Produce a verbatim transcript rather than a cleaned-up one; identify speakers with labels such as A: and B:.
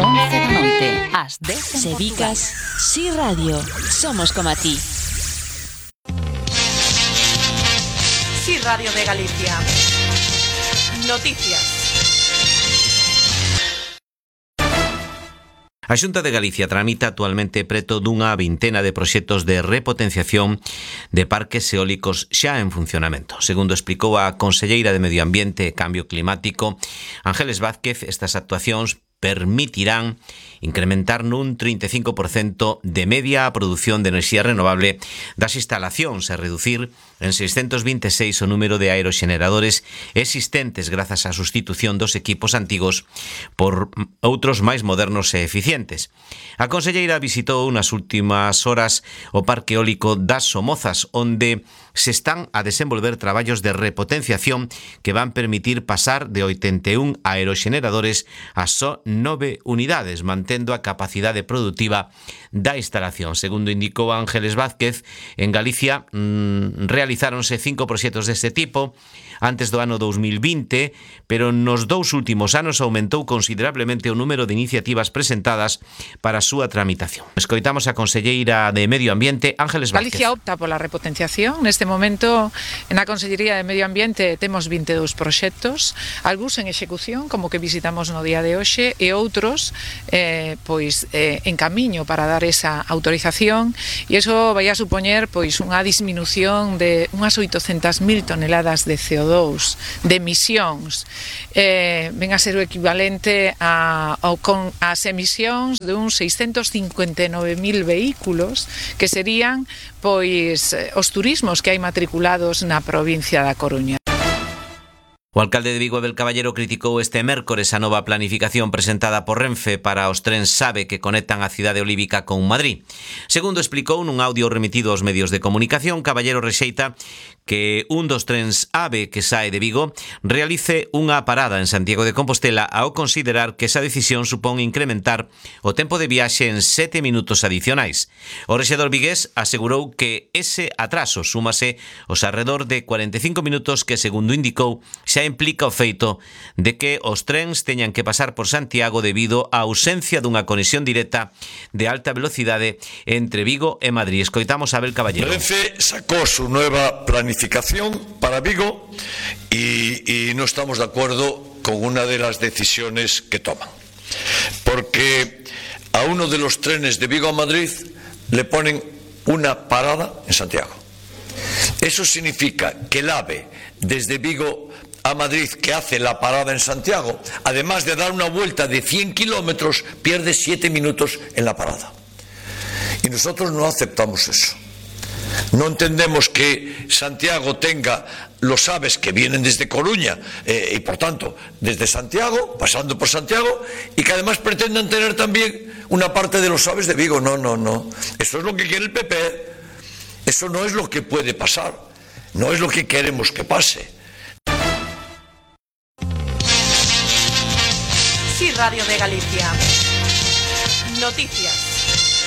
A: once da noite, ás dez en
B: Sevicas, Si Radio, somos como a ti.
C: Si Radio de Galicia. Noticias.
D: A Xunta de Galicia tramita actualmente preto dunha vintena de proxectos de repotenciación de parques eólicos xa en funcionamento. Segundo explicou a conselleira de Medio Ambiente e Cambio Climático, Ángeles Vázquez, estas actuacións permitirán incrementar nun trinta e cinco por cento de media a produción de enerxía renovable das instalacións e reducir en seiscentos vinte e seis o número de aeroxeneradores existentes grazas á sustitución dos equipos antigos por outros máis modernos e eficientes. A conselleira visitou nas últimas horas o Parque Eólico das Somozas, onde se están a desenvolver traballos de repotenciación que van permitir pasar de oitenta e un aeroxeneradores a só nove unidades, mantendo a capacidade produtiva da instalación. Segundo indicou Ángeles Vázquez, en Galicia mmm, realizáronse cinco proxectos deste tipo antes do ano dous mil vinte, pero nos dous últimos anos aumentou considerablemente o número de iniciativas presentadas para a súa tramitación. Escoitamos a conselleira de Medio Ambiente, Ángeles Vázquez.
E: Galicia opta pola repotenciación. Neste momento, na Consellería de Medio Ambiente temos vinte e dous proxectos, algúns en execución, como que visitamos no día de hoxe, e outros eh, pois eh, en camiño para dar esa autorización, e iso vai a supoñer pois unha disminución de unhas oitocentas mil toneladas de C O dos de emisións, eh, ven a ser o equivalente a, a, con as emisións de uns seiscentos cincuenta e nove mil vehículos, que serían pois os turismos que hai matriculados na provincia da Coruña.
D: O alcalde de Vigo, Abel Caballero, criticou este mércores a nova planificación presentada por Renfe para os trens SAVE que conectan a cidade olívica con Madrid. Segundo explicou nun audio remitido aos medios de comunicación, Caballero rexeita que un dos trens AVE que sae de Vigo realice unha parada en Santiago de Compostela ao considerar que esa decisión supón incrementar o tempo de viaxe en sete minutos adicionais. O rexedor vigués asegurou que ese atraso súmase aos arredor de cuarenta e cinco minutos que, segundo indicou, xa implica o feito de que os trens teñan que pasar por Santiago debido á ausencia dunha conexión directa de alta velocidade entre Vigo e Madrid. Escoitamos a Abel Caballero.
F: Renfe sacó su nueva planificación para Vigo y, y no estamos de acuerdo con una de las decisiones que toman. Porque a uno de los trenes de Vigo a Madrid le ponen una parada en Santiago. Eso significa que el AVE desde Vigo a Madrid, que hace la parada en Santiago, además de dar una vuelta de cien kilómetros, pierde siete minutos en la parada. Y nosotros no aceptamos eso. No entendemos que Santiago tenga los AVEs que vienen desde Coruña eh, y por tanto desde Santiago, pasando por Santiago, y que además pretendan tener también una parte de los AVEs de Vigo. No, no, no. Eso es lo que quiere el P P. Eso no es lo que puede pasar. No es lo que queremos que pase.
C: Si Radio de Galicia. Noticias.